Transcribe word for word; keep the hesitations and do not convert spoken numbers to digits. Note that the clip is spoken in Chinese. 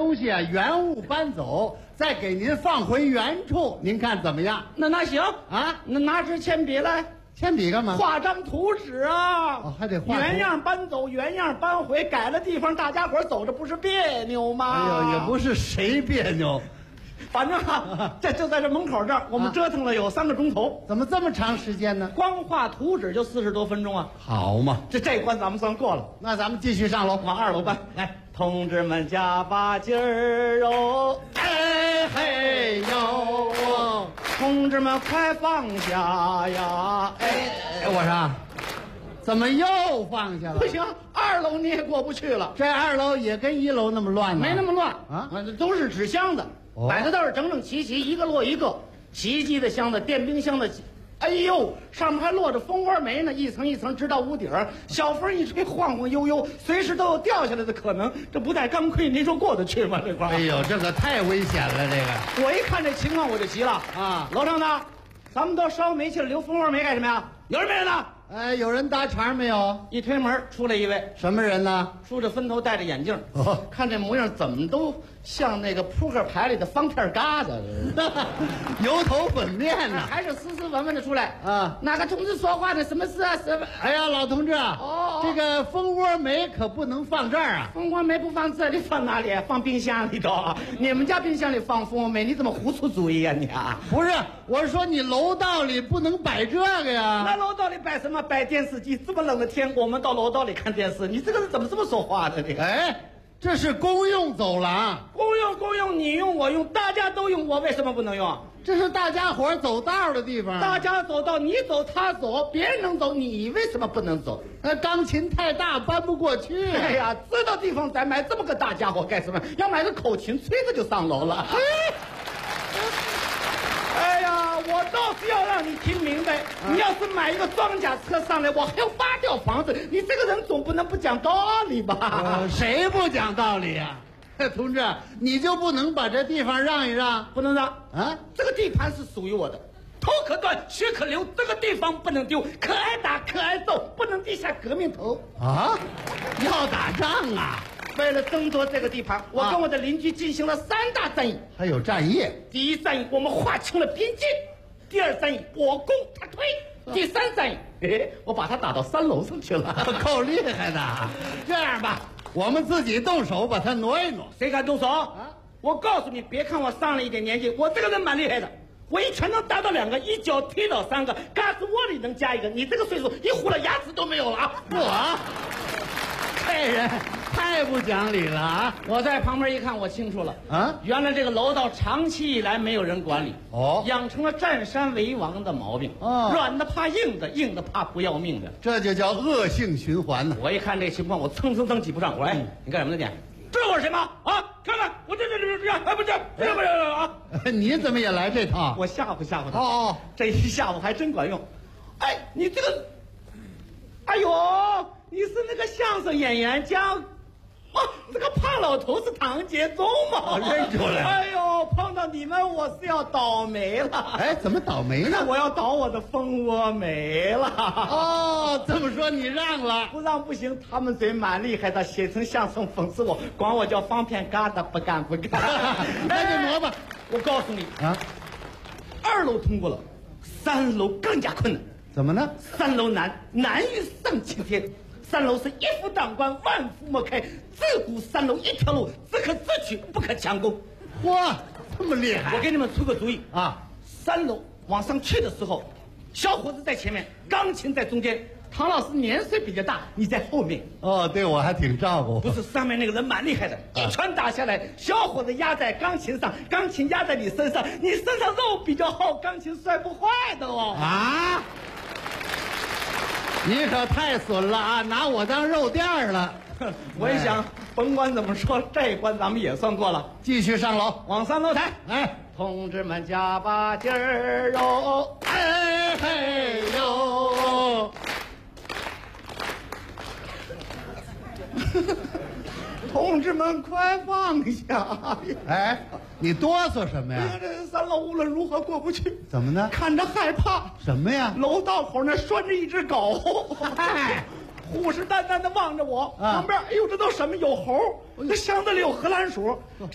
东西啊原物搬走，再给您放回原处，您看怎么样？ 那那行啊， 那拿支铅笔来， 铅笔干嘛？ 画张图纸啊！ 哦，还得画图原样搬走，原样搬回，改了地方，大家伙走着不是别扭吗？ 哎呦，也不是谁别扭， 反正啊，这就在这门口这儿，我们折腾了有三个钟头， 怎么这么长时间呢？ 光画图纸就四十多分钟啊！ 好嘛， 这这关咱们算过了， 那咱们继续上楼， 往二楼搬。来，同志们加把劲儿哦！ 哎嘿呦， 同志们快放下呀！哎， 哎，我说，怎么又放下了？ 不行，二楼你也过不去了。 这二楼也跟一楼那么乱呢？ 没那么乱啊， 都是纸箱子， 哦摆的倒是整整齐齐，一个摞一个。洗衣机的箱子，电冰箱的，哎呦，上面还落着蜂窝煤呢，一层一层直到屋顶儿。小风一吹，晃晃悠悠，随时都有掉下来的可能。这不带钢盔，您说过得去吗？这块儿， 哎呦，这可太危险了，这我一看这情况我就急了啊楼上的，咱们都烧煤气了，留蜂窝煤干什么呀？有人没人呢？ 个。哎，有人搭茬没有？ 一推门出来一位， 什么人呢？ 梳着分头，戴着眼镜， 哦看这模样怎么都像那个扑克牌里的方片疙瘩。 油头粉面呢？ 还是斯斯文文的出来啊哪个同志说话呢？什么事啊？什么？ 哎呀，老同志啊， 哦这个蜂窝煤可不能放这儿啊！ 蜂窝煤不放这里，放哪里？放冰箱里头。你们家冰箱里放蜂窝煤，你怎么胡出主意啊你啊？ 不是，我是说你楼道里不能摆这个呀。 那楼道里摆什么？摆电视机。这么冷的天，我们到楼道里看电视。你这个人怎么这么说话的？这个哎，这是公用走廊， 公用公用，你用我用，大家都用，我为什么不能用？ 这是大家伙儿走道的地方。 大家走到你走他走，别人能走，你为什么不能走？ 那钢琴太大搬不过去。 哎呀，知道地方咱买这么个大家伙干什么？要买个口琴，吹着就上楼了。哎呀，我倒是要让你听明白， 啊你要是买一个装甲车上来，我还要挖掉房子，你这个人总不能不讲道理吧？ 呃谁不讲道理呀、啊？同志，你就不能把这地方让一让？ 不能让啊！ 这个地盘是属于我的，头可断，血可流，这个地方不能丢，可挨打可挨揍，不能低下革命头。 啊，要打仗啊！ 为了争夺这个地盘，我跟我的邻居进行了三大战役。 还有战役？ 第一战役，我们划清了边界；第二战役，我攻他推；第三战役，嘿嘿，我把他打到三楼上去了， 够厉害的。这样吧，我们自己动手把它挪一挪。 谁敢动手啊？我告诉你，别看我上了一点年纪，我这个人蛮厉害的。我一拳能打倒两个，一脚踢倒三个，嘎子窝里能加一个。你这个岁数，一糊了牙齿都没有了啊！ 我这人太不讲理了啊！ 我在旁边一看，我清楚了啊， 原来这个楼道长期以来没有人管理， 哦养成了占山为王的毛病， 哦软的怕硬的，硬的怕不要命的。 这就叫恶性循环呢。 我一看这情况，我蹭蹭蹭挤不上。我说，哎，你干什么呢你？知道我是谁吗？啊，看看我这这这这样，哎不这这不这啊！ 你怎么也来这套？ 我吓唬吓唬他。 哦哦， 这一吓唬还真管用。哎，你这个，哎呦，你是那个相声演员姜。哦，这个胖老头是唐杰忠吗？ 我认出来了。 哎呦，碰到你们我是要倒霉了。 哎，怎么倒霉呢？ 我要倒我的蜂窝煤了。 哦，这么说你让了？ 不让不行，他们嘴蛮厉害的，写成相声讽刺我，管我叫方片疙瘩，不干不干。 那就挪吧。 我告诉你啊， 二楼通过了，三楼更加困难。 怎么呢？ 三楼难，难于上青天。三楼是一夫当关，万夫莫开，自古三楼一条路，只可自取，不可强攻。 嚯，这么厉害！ 我给你们出个主意啊， 三楼往上去的时候，小伙子在前面，钢琴在中间。唐老师年岁比较大，你在后面。 哦，对我还挺照顾。 不是，上面那个人蛮厉害的，一拳打下来，小伙子压在钢琴上，钢琴压在你身上，你身上肉比较厚，钢琴摔不坏的哦。 啊！你可太损了啊！拿我当肉垫儿了。 我一想，甭管怎么说，这一关咱们也算过了。 继续上楼， 往三楼抬。 哎， 同志们加把劲儿哟！ 哎嘿呦！ 同志们快放下！ 哎，你哆嗦什么呀？ 这三楼无论如何过不去， 怎么呢？ 看着害怕。 什么呀？ 楼道口那拴着一只狗， 嗨， 虎视眈眈的望着我。 啊旁边，哎呦，这都什么？有猴，这箱子里有荷兰鼠。